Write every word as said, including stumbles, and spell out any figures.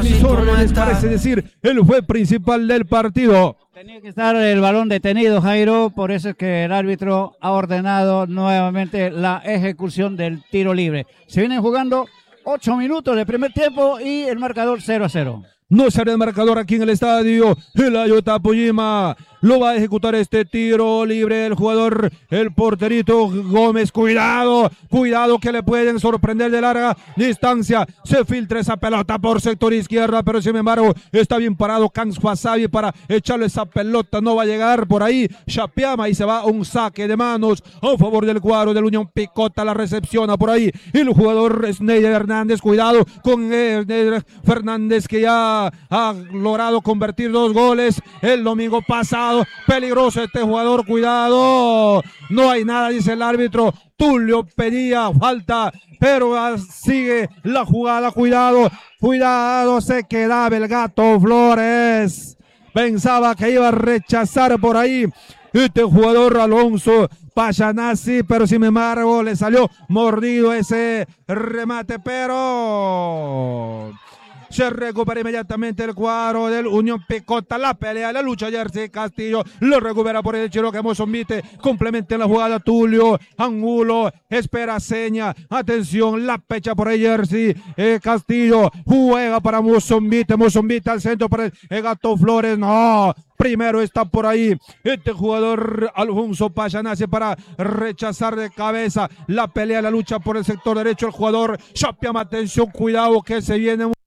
mis órdenes, parece decir el juez principal del partido. Tenía que estar el balón detenido, Jairo, por eso es que el árbitro ha ordenado nuevamente la ejecución del tiro libre. Se vienen jugando ocho minutos de primer tiempo y el marcador cero a cero. No sale el marcador aquí en el estadio. El Ayota Pujima lo va a ejecutar este tiro libre el jugador, el porterito Gómez. Cuidado, cuidado que le pueden sorprender de larga distancia. Se filtra esa pelota por sector izquierda, pero sin embargo está bien parado Kans Wasabi para echarle esa pelota. No va a llegar por ahí Chapiama y se va un saque de manos a favor del cuadro del Unión Picota. La recepciona por ahí el jugador Sneider Hernández. Cuidado con Sneider Fernández, que ya ha logrado convertir dos goles el domingo pasado. Peligroso este jugador, cuidado. No hay nada, dice el árbitro. Tulio pedía falta, pero sigue la jugada. Cuidado, cuidado, se quedaba el Gato Flores. Pensaba que iba a rechazar por ahí este jugador Alonso Payanasi, pero sin embargo le salió mordido ese remate, pero se recupera inmediatamente el cuadro del Unión Picota. La pelea, la lucha, Jersey Castillo lo recupera por el Chiroque Mozombite. Complementa en la jugada Tulio Angulo, espera seña, atención, la pecha por ahí Jersey eh, Castillo, juega para Mozombite, Mozombite al centro para el, el Gato Flores. No, primero está por ahí este jugador Alfonso Payanase para rechazar de cabeza. La pelea, la lucha por el sector derecho, el jugador Chapiama, atención, cuidado que se viene